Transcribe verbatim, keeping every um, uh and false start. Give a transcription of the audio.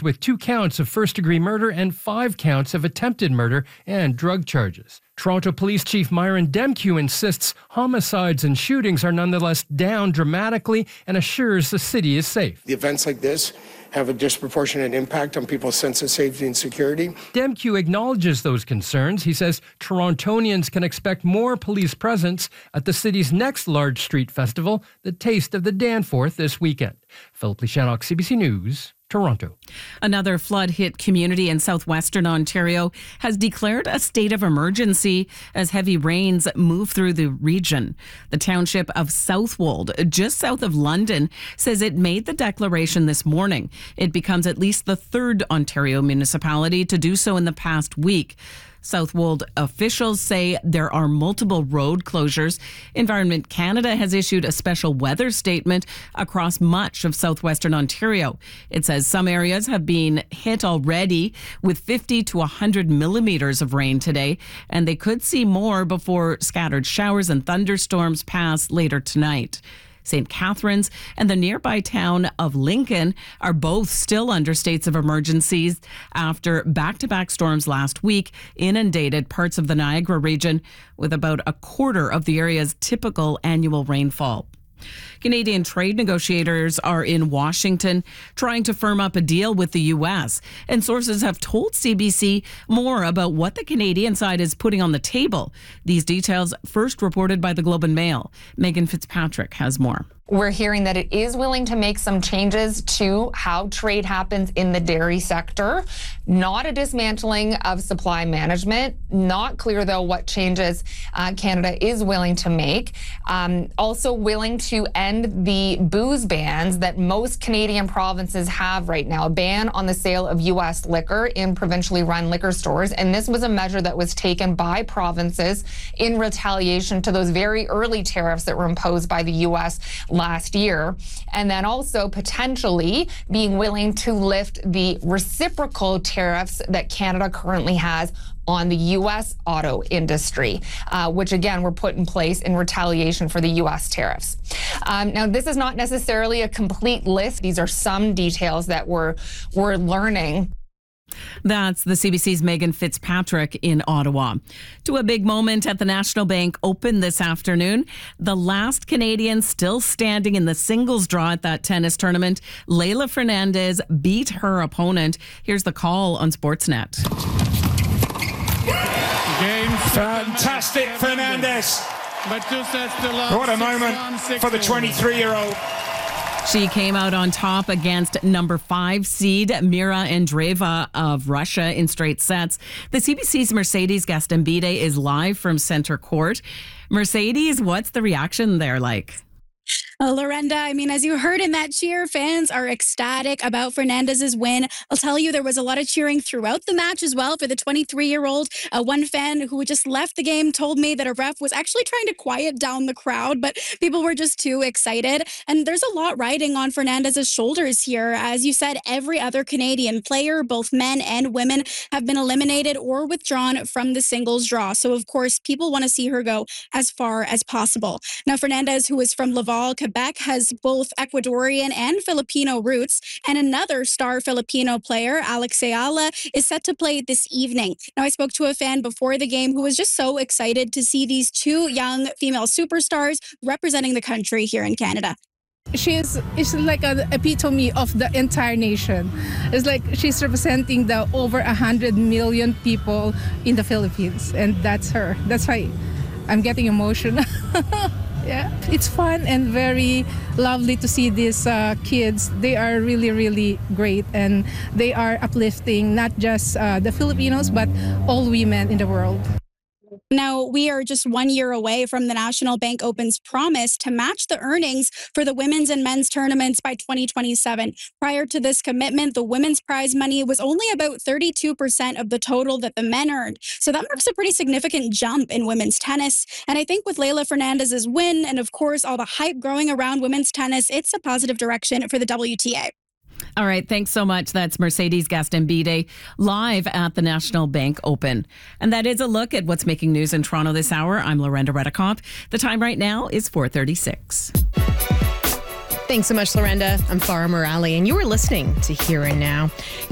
with two counts of first-degree murder and five counts of attempted murder and drug charges. Toronto Police Chief Myron Demkiw insists homicides and shootings are nonetheless down dramatically and assures the city is safe. The events like this have a disproportionate impact on people's sense of safety and security. Demkiw acknowledges those concerns. He says Torontonians can expect more police presence at the city's next large street festival, the Taste of the Danforth, this weekend. Philip Lishanok, C B C News, Toronto. Another flood-hit community in southwestern Ontario has declared a state of emergency as heavy rains move through the region. The township of Southwold, just south of London, says it made the declaration this morning. It becomes at least the third Ontario municipality to do so in the past week. Southwold officials say there are multiple road closures. Environment Canada has issued a special weather statement across much of southwestern Ontario. It says some areas have been hit already with fifty to one hundred millimeters of rain today, and they could see more before scattered showers and thunderstorms pass later tonight. Saint Catharines and the nearby town of Lincoln are both still under states of emergencies after back-to-back storms last week inundated parts of the Niagara region with about a quarter of the area's typical annual rainfall. Canadian trade negotiators are in Washington trying to firm up a deal with the U S, and sources have told C B C more about what the Canadian side is putting on the table. These details first reported by the Globe and Mail. Megan Fitzpatrick has more. We're hearing that it is willing to make some changes to how trade happens in the dairy sector. Not a dismantling of supply management. Not clear, though, what changes uh, Canada is willing to make. Um, also willing to end the booze bans that most Canadian provinces have right now. A ban on the sale of U S liquor in provincially run liquor stores. And this was a measure that was taken by provinces in retaliation to those very early tariffs that were imposed by the U S last year, and then also potentially being willing to lift the reciprocal tariffs that Canada currently has on the U S auto industry, uh, which again were put in place in retaliation for the U S tariffs. Um, now, this is not necessarily a complete list. These are some details that we're, we're learning. That's the C B C's Megan Fitzpatrick in Ottawa. To a big moment at the National Bank Open this afternoon. The last Canadian still standing in the singles draw at that tennis tournament, Leylah Fernandez, beat her opponent. Here's the call on Sportsnet. Game Fantastic Fernandez. What a moment for the twenty-three-year-old. She came out on top against number five seed Mira Andreeva of Russia in straight sets. The C B C's Mercedes Gastambide is live from center court. Mercedes, what's the reaction there like? Uh, Lorenda, I mean, as you heard in that cheer, fans are ecstatic about Fernandez's win. I'll tell you, there was a lot of cheering throughout the match as well for the twenty-three-year-old. Uh, one fan who just left the game told me that a ref was actually trying to quiet down the crowd, but people were just too excited. And there's a lot riding on Fernandez's shoulders here. As you said, every other Canadian player, both men and women, have been eliminated or withdrawn from the singles draw. So, of course, people want to see her go as far as possible. Now, Fernandez, who is from Laval, Quebec, has both Ecuadorian and Filipino roots, and another star Filipino player, Alex Ayala, is set to play this evening. Now, I spoke to a fan before the game who was just so excited to see these two young female superstars representing the country here in Canada. She's is like an epitome of the entire nation. It's like she's representing the over one hundred million people in the Philippines, and that's her. That's why I'm getting emotional. Yeah, it's fun and very lovely to see these uh, kids. They are really, really great, and they are uplifting not just uh, the Filipinos, but all women in the world. Now, we are just one year away from the National Bank Open's promise to match the earnings for the women's and men's tournaments by twenty twenty-seven. Prior to this commitment, the women's prize money was only about thirty-two percent of the total that the men earned. So that marks a pretty significant jump in women's tennis. And I think with Leylah Fernandez's win and, of course, all the hype growing around women's tennis, it's a positive direction for the W T A. All right, thanks so much. That's Mercedes Gastambide live at the National Bank Open. And that is a look at what's making news in Toronto this hour. I'm Lorenda Reddekopp. The time right now is four thirty-six. Thanks so much, Lorenda. I'm Farah Morali, and you are listening to Here and Now.